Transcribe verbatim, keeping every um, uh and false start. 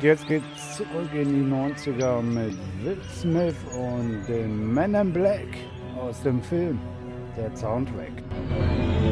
jetzt geht's zurück in die neunziger mit Will Smith und den Men in Black aus dem Film, der Soundtrack.